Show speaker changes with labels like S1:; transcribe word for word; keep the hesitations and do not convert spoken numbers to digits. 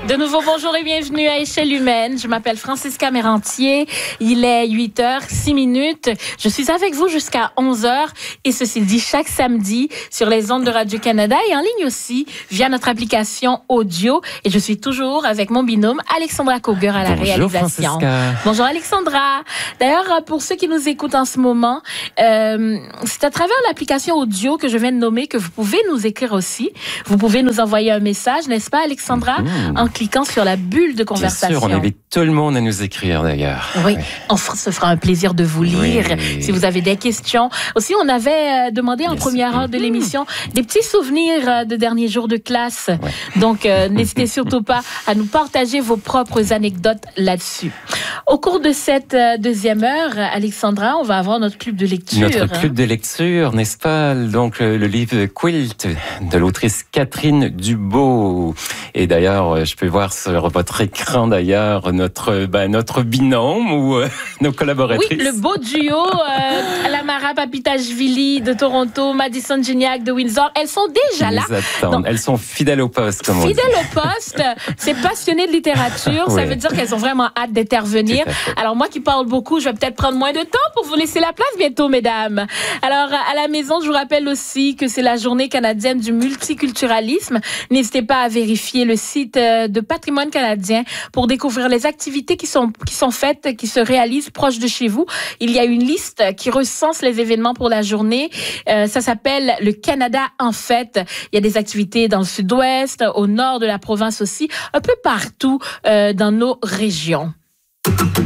S1: De nouveau, bonjour et bienvenue à Échelle Humaine. Je m'appelle Francisca Mérantier. Il est huit heures six minutes. Je suis avec vous jusqu'à onze heures et ceci dit chaque samedi sur les ondes de Radio-Canada et en ligne aussi via notre application audio. Et je suis toujours avec mon binôme Alexandra Koger à la
S2: bonjour,
S1: réalisation.
S2: Francisca.
S1: Bonjour Alexandra. D'ailleurs, pour ceux qui nous écoutent en ce moment, euh, c'est à travers l'application audio que je viens de nommer que vous pouvez nous écrire aussi. Vous pouvez nous envoyer un message, n'est-ce pas Alexandra, mmh. en cliquant sur la bulle de conversation.
S2: Bien sûr, on invite tout le monde à nous écrire d'ailleurs.
S1: Oui,
S2: oui.
S1: on se fera un plaisir de vous lire oui. si vous avez des questions. Aussi, on avait demandé en Bien première sûr. heure de l'émission des petits souvenirs de derniers jours de classe. Ouais. Donc, euh, n'hésitez surtout pas à nous partager vos propres anecdotes là-dessus. Au cours de cette deuxième heure, Alexandra, on va avoir notre club de lecture.
S2: Notre club de lecture, n'est-ce pas? Donc, le livre Quilt de l'autrice Catherine Dubo. Et d'ailleurs, je peux voir sur votre écran d'ailleurs notre ben, notre binôme ou euh, nos collaboratrices.
S1: Oui, le beau duo euh, Lamara Papitashvili de Toronto, Madison Gignac de Windsor. Elles sont déjà là.
S2: Donc, elles sont fidèles au poste, comme
S1: fidèles
S2: on dit.
S1: au poste. C'est passionné de littérature. oui. Ça veut dire qu'elles ont vraiment hâte d'intervenir. Alors moi qui parle beaucoup, je vais peut-être prendre moins de temps pour vous laisser la place bientôt, mesdames. Alors à la maison, je vous rappelle aussi que c'est la Journée canadienne du multiculturalisme. N'hésitez pas à vérifier le site de Patrimoine canadien pour découvrir les activités qui sont qui sont faites, qui se réalisent proches de chez vous. Il y a une liste qui recense les événements pour la journée. Euh, ça s'appelle le Canada en fête. Il y a des activités dans le sud-ouest, au nord de la province aussi, un peu partout euh, dans nos régions.